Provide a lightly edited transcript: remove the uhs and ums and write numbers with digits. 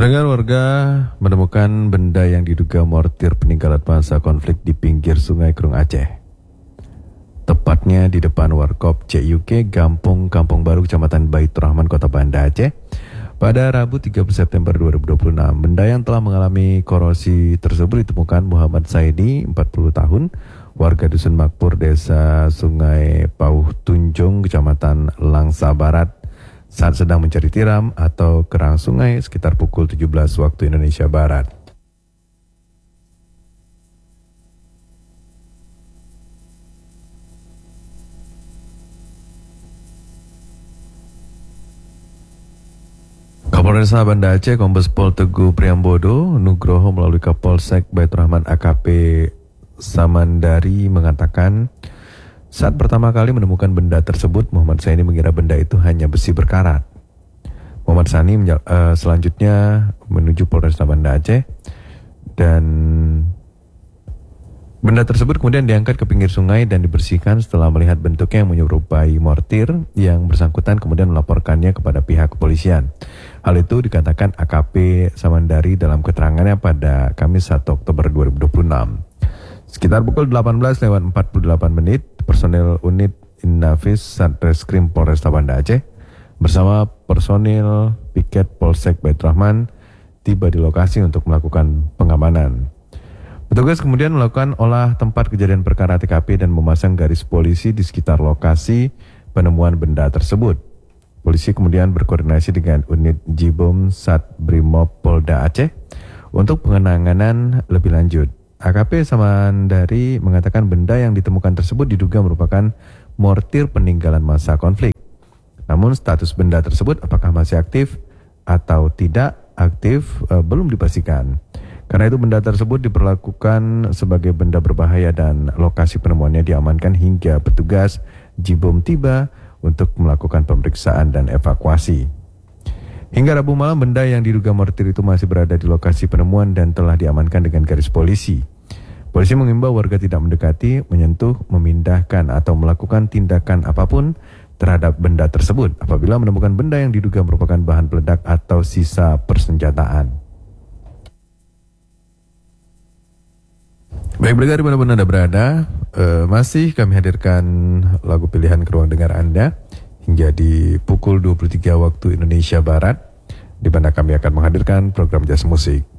Pendengar, warga menemukan benda yang diduga mortir peninggalan masa konflik di pinggir Sungai Krung Aceh. Tepatnya di depan Warkop CUK Kampung Baru, Kecamatan Baitur Rahman, Kota Banda Aceh, pada Rabu 30 September 2026. Benda yang telah mengalami korosi tersebut ditemukan Muhammad Saidi, 40 tahun, warga Dusun Makpur, Desa Sungai Pauh Tunjung, Kecamatan Langsa Barat, saat sedang mencari tiram atau kerang sungai sekitar pukul 17 waktu Indonesia Barat. Kapolres Banda Aceh Kombes Pol Teguh Priambodo Nugroho melalui Kapolsek Baitur Rahman AKP Samandari mengatakan, saat pertama kali menemukan benda tersebut, Muhammad Sani mengira benda itu hanya besi berkarat. Muhammad Sani selanjutnya menuju Polres Banda Aceh dan benda tersebut kemudian diangkat ke pinggir sungai dan dibersihkan. Setelah melihat bentuknya yang menyerupai mortir, yang bersangkutan kemudian melaporkannya kepada pihak kepolisian. Hal itu dikatakan AKP Samandari dalam keterangannya pada Kamis 1 Oktober 2026. Sekitar pukul 18:48 menit, personil unit Inafis Satreskrim Polresta Banda Aceh bersama personil piket Polsek Baitur Rahman tiba di lokasi untuk melakukan pengamanan. Petugas kemudian melakukan olah tempat kejadian perkara TKP dan memasang garis polisi di sekitar lokasi penemuan benda tersebut. Polisi kemudian berkoordinasi dengan unit Jibom Sat Brimob Polda Aceh untuk penanganan lebih lanjut. AKP Samandari mengatakan benda yang ditemukan tersebut diduga merupakan mortir peninggalan masa konflik. Namun status benda tersebut apakah masih aktif atau tidak aktif belum dipastikan. Karena itu benda tersebut diperlakukan sebagai benda berbahaya dan lokasi penemuannya diamankan hingga petugas Jibom tiba untuk melakukan pemeriksaan dan evakuasi. Hingga Rabu malam, benda yang diduga mortir itu masih berada di lokasi penemuan dan telah diamankan dengan garis polisi. Polisi mengimbau warga tidak mendekati, menyentuh, memindahkan atau melakukan tindakan apapun terhadap benda tersebut apabila menemukan benda yang diduga merupakan bahan peledak atau sisa persenjataan. Baik pendengar dimanapun Anda berada, masih kami hadirkan lagu pilihan ke ruang dengar Anda hingga di pukul 23 waktu Indonesia Barat, di mana kami akan menghadirkan program Jazz Musik.